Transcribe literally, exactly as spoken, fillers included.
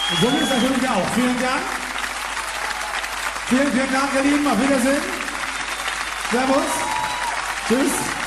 So ist natürlich auch. Vielen Dank. Vielen, vielen Dank, ihr Lieben. Auf Wiedersehen. Servus. Tschüss.